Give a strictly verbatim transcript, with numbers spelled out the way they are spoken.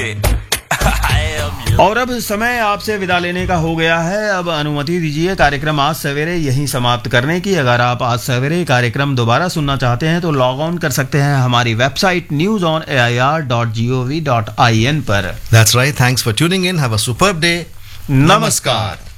और अब समय आपसे विदा लेने का हो गया है। अब अनुमति दीजिए कार्यक्रम आज सवेरे यहीं समाप्त करने की। अगर आप आज सवेरे कार्यक्रम दोबारा सुनना चाहते हैं तो लॉग ऑन कर सकते हैं हमारी website news on A I R dot G O V dot I N पर। That's right. Thanks for tuning in. Have a superb day. नमस्कार।